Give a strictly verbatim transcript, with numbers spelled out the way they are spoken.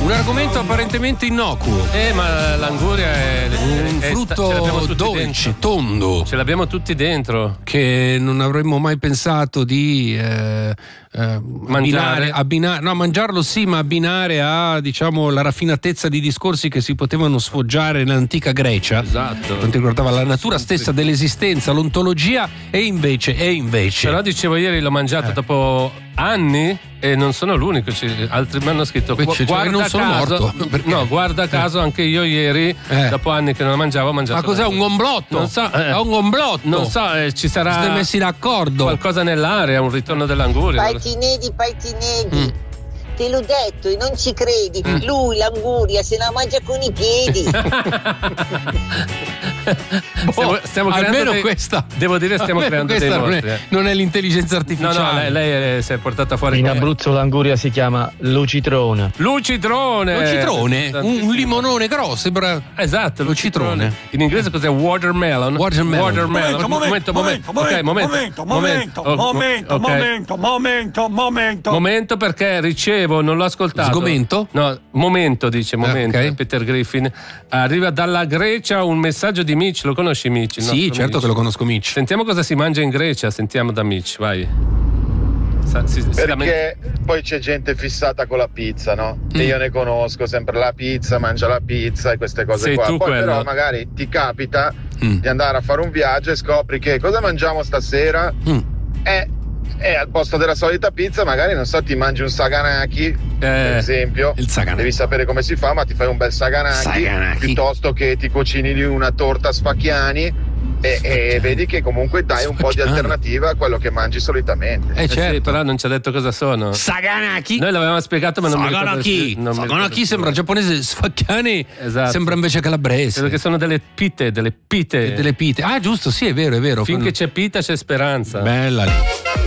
Un argomento apparentemente innocuo. Eh, ma l'anguria è un è, frutto dolce, tondo. Ce l'abbiamo tutti dentro. Che non avremmo mai pensato di eh, eh, abbinare, abbinare, no, mangiarlo sì, ma abbinare a, diciamo, la raffinatezza di discorsi che si potevano sfoggiare nell'antica Grecia. Esatto. Quanto riguardava la natura stessa dell'esistenza, l'ontologia, e invece, e invece. Però dicevo ieri, l'ho mangiato eh. dopo anni e non sono l'unico, altri mi hanno scritto Beh, cioè, guarda non caso, sono morto. No, guarda caso anche io ieri eh. dopo anni che non lo mangiavo ho mangiato. Ma cos'è un gomblotto? Non so, eh, è un gomblotto. Non so, eh, ci sarà siete messi d'accordo, qualcosa nell'aria, un ritorno dell'anguria. Paitinedi, paitinedi. Mm. Te l'ho detto e non ci credi. Mm. Lui l'anguria se la mangia con i piedi. stiamo, stiamo almeno dei, questa devo dire stiamo creando dei non mostri. È, non è l'intelligenza artificiale. No, no, lei, lei si è portata fuori. In Abruzzo l'anguria si chiama lucitrone. Lucitrone. Lucitrone, un, un limonone grosso, sembra. Esatto, lucitrone. lucitrone. In inglese cos'è? Watermelon. Watermelon. Watermelon. Momento, momento, momento, okay, momento, momento, momento, oh, momento, okay. momento, momento, momento. Momento perché ricevo, non l'ho ascoltato. Sgomento? No, momento dice, momento. Okay. Peter Griffin. Arriva dalla Grecia un messaggio di Mitch, lo conosci Mitch? Sì, certo Mitch. che lo conosco Mitch. Sentiamo cosa si mangia in Grecia, sentiamo da Mitch, vai. Si, si perché si poi c'è gente fissata con la pizza, no? Mm. E io ne conosco sempre la pizza, mangia la pizza e queste cose. Sei qua. Tu poi quello. Però magari ti capita mm. di andare a fare un viaggio e scopri che cosa mangiamo stasera mm. e, e al posto della solita pizza magari, non so, ti mangi un saganaki, eh, per esempio. Il saganaki. Devi sapere come si fa, ma ti fai un bel saganaki, saganaki. piuttosto che ti cucini di una torta sfacchiani. E, e vedi che comunque dai un po' di alternativa a quello che mangi solitamente. Eh, certo. Eh sì, però non ci ha detto cosa sono. Saganaki. Noi l'avevamo spiegato, ma non Saganaki. mi ricordo. Saganaki sembra giapponese, sfacchiani esatto. sembra invece calabrese. Credo che sono delle pite, delle pite. Delle pite. Ah, giusto, sì, è vero, è vero. Finché c'è pita c'è speranza. Bella.